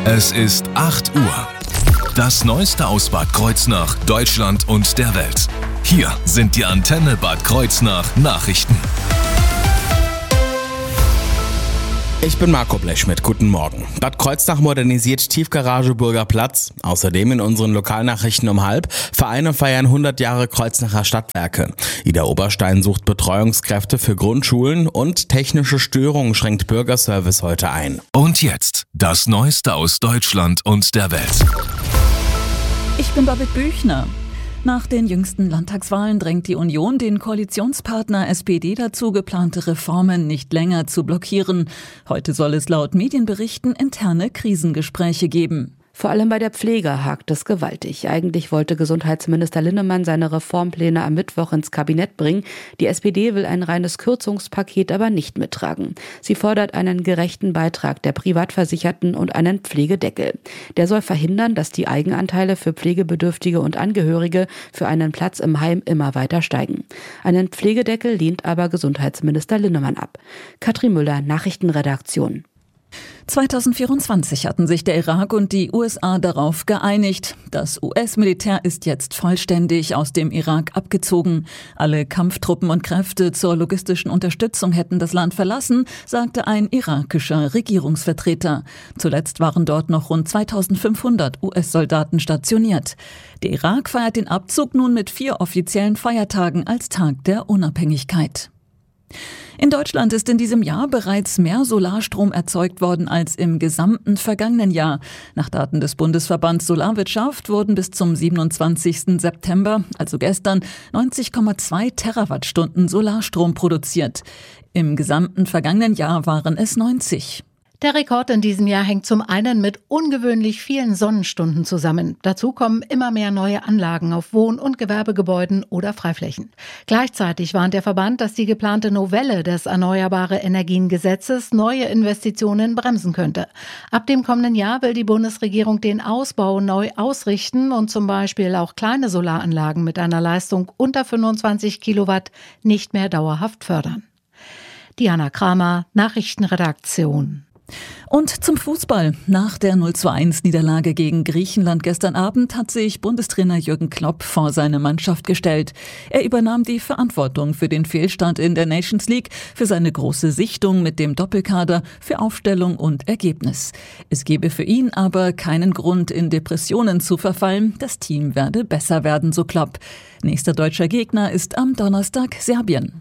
Es ist 8 Uhr. Das Neueste aus Bad Kreuznach, Deutschland und der Welt. Hier sind die Antenne Bad Kreuznach Nachrichten. Ich bin Marco Blechschmidt, guten Morgen. Bad Kreuznach modernisiert Tiefgarage Burgerplatz. Außerdem in unseren Lokalnachrichten um 12:30. Vereine feiern 100 Jahre Kreuznacher Stadtwerke. Ida Oberstein sucht Betreuungskräfte für Grundschulen und technische Störungen schränkt Bürgerservice heute ein. Und jetzt das Neueste aus Deutschland und der Welt. Ich bin Babette Büchner. Nach den jüngsten Landtagswahlen drängt die Union den Koalitionspartner SPD dazu, geplante Reformen nicht länger zu blockieren. Heute soll es laut Medienberichten interne Krisengespräche geben. Vor allem bei der Pflege hakt es gewaltig. Eigentlich wollte Gesundheitsminister Linnemann seine Reformpläne am Mittwoch ins Kabinett bringen. Die SPD will ein reines Kürzungspaket aber nicht mittragen. Sie fordert einen gerechten Beitrag der Privatversicherten und einen Pflegedeckel. Der soll verhindern, dass die Eigenanteile für Pflegebedürftige und Angehörige für einen Platz im Heim immer weiter steigen. Einen Pflegedeckel lehnt aber Gesundheitsminister Linnemann ab. Katrin Müller, Nachrichtenredaktion. 2024 hatten sich der Irak und die USA darauf geeinigt. Das US-Militär ist jetzt vollständig aus dem Irak abgezogen. Alle Kampftruppen und Kräfte zur logistischen Unterstützung hätten das Land verlassen, sagte ein irakischer Regierungsvertreter. Zuletzt waren dort noch rund 2500 US-Soldaten stationiert. Der Irak feiert den Abzug nun mit 4 offiziellen Feiertagen als Tag der Unabhängigkeit. In Deutschland ist in diesem Jahr bereits mehr Solarstrom erzeugt worden als im gesamten vergangenen Jahr. Nach Daten des Bundesverbands Solarwirtschaft wurden bis zum 27. September, also gestern, 90,2 Terawattstunden Solarstrom produziert. Im gesamten vergangenen Jahr waren es 90. Der Rekord in diesem Jahr hängt zum einen mit ungewöhnlich vielen Sonnenstunden zusammen. Dazu kommen immer mehr neue Anlagen auf Wohn- und Gewerbegebäuden oder Freiflächen. Gleichzeitig warnt der Verband, dass die geplante Novelle des Erneuerbare Energien-Gesetzes neue Investitionen bremsen könnte. Ab dem kommenden Jahr will die Bundesregierung den Ausbau neu ausrichten und zum Beispiel auch kleine Solaranlagen mit einer Leistung unter 25 Kilowatt nicht mehr dauerhaft fördern. Diana Kramer, Nachrichtenredaktion. Und zum Fußball. Nach der 0:1-Niederlage gegen Griechenland gestern Abend hat sich Bundestrainer Jürgen Klopp vor seine Mannschaft gestellt. Er übernahm die Verantwortung für den Fehlstart in der Nations League, für seine große Sichtung mit dem Doppelkader, für Aufstellung und Ergebnis. Es gebe für ihn aber keinen Grund, in Depressionen zu verfallen. Das Team werde besser werden, so Klopp. Nächster deutscher Gegner ist am Donnerstag Serbien.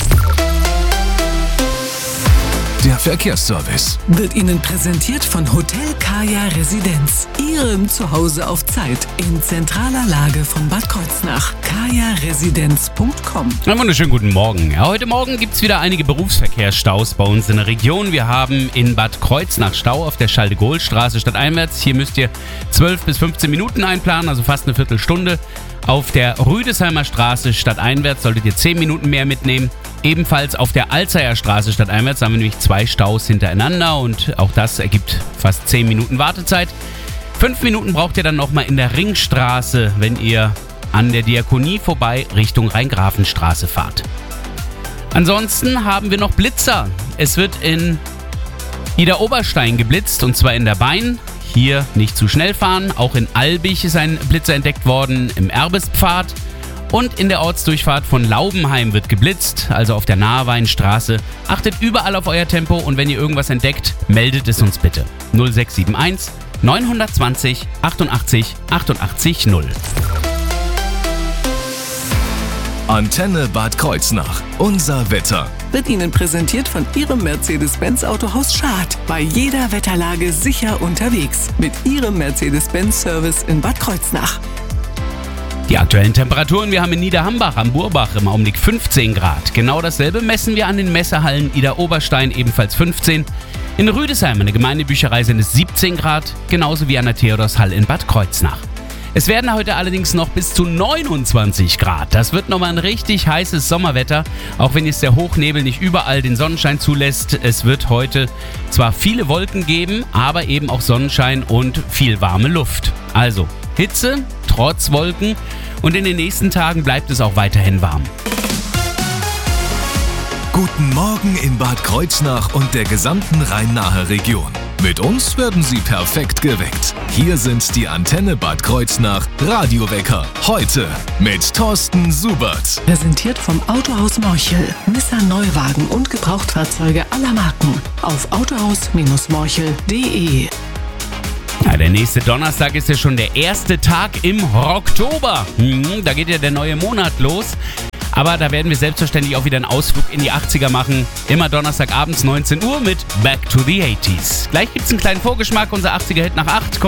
Der Verkehrsservice wird Ihnen präsentiert von Hotel Kaya Residenz. Ihrem Zuhause auf Zeit in zentraler Lage von Bad Kreuznach. kajaresidenz.com. Einen wunderschönen guten Morgen. Ja, heute Morgen gibt es wieder einige Berufsverkehrsstaus bei uns in der Region. Wir haben in Bad Kreuznach Stau auf der Schalde-Gohl-Straße stadteinwärts. Hier müsst ihr 12 bis 15 Minuten einplanen, also fast eine Viertelstunde. Auf der Rüdesheimer Straße stadteinwärts solltet ihr 10 Minuten mehr mitnehmen. Ebenfalls auf der Alzeyer Straße stadteinwärts haben wir nämlich 2 Staus hintereinander und auch das ergibt fast 10 Minuten Wartezeit. 5 Minuten braucht ihr dann nochmal in der Ringstraße, wenn ihr an der Diakonie vorbei Richtung Rheingrafenstraße fahrt. Ansonsten haben wir noch Blitzer. Es wird in Ida Oberstein geblitzt und zwar in der Bein. Hier nicht zu schnell fahren. Auch in Albig ist ein Blitzer entdeckt worden im Erbespfad. Und in der Ortsdurchfahrt von Laubenheim wird geblitzt, also auf der Naheweinstraße. Achtet überall auf euer Tempo und wenn ihr irgendwas entdeckt, meldet es uns bitte. 0671 920 88 88 0. Antenne Bad Kreuznach. Unser Wetter. Wird Ihnen präsentiert von Ihrem Mercedes-Benz Autohaus Schad. Bei jeder Wetterlage sicher unterwegs. Mit Ihrem Mercedes-Benz-Service in Bad Kreuznach. Die aktuellen Temperaturen, wir haben in Niederhambach am Burbach im Augenblick 15 Grad. Genau dasselbe messen wir an den Messehallen Ida Oberstein, ebenfalls 15. In Rüdesheim an der Gemeindebücherei sind es 17 Grad, genauso wie an der Theodorshall in Bad Kreuznach. Es werden heute allerdings noch bis zu 29 Grad. Das wird nochmal ein richtig heißes Sommerwetter, auch wenn jetzt der Hochnebel nicht überall den Sonnenschein zulässt. Es wird heute zwar viele Wolken geben, aber eben auch Sonnenschein und viel warme Luft. Also Hitze trotz Wolken und in den nächsten Tagen bleibt es auch weiterhin warm. Guten Morgen in Bad Kreuznach und der gesamten Rhein-Nahe-Region. Mit uns werden Sie perfekt geweckt. Hier sind die Antenne Bad Kreuznach Radiowecker. Heute mit Thorsten Subert. Präsentiert vom Autohaus Morchel. Nissan Neuwagen und Gebrauchtfahrzeuge aller Marken. Auf autohaus-morchel.de. Ja, der nächste Donnerstag ist ja schon der erste Tag im Rocktober. Da geht ja der neue Monat los. Aber da werden wir selbstverständlich auch wieder einen Ausflug in die 80er machen. Immer Donnerstagabends 19 Uhr mit Back to the 80s. Gleich gibt es einen kleinen Vorgeschmack, unser 80er-Hit nach 8.